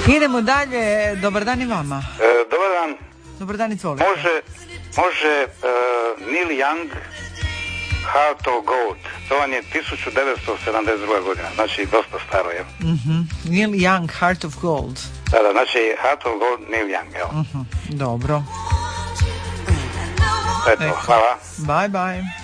Idemo dalje, dobar dan i vama. Dobar dan. Dobar dan, izvolite. Može Neil Young, Heart of Gold. To vam je 1972. godina, znači dosta staro je. Neil Young, Heart of Gold. Da, znači Heart of Gold, Neil Young, evo. Dobro. Eto, hvala. Bye bye.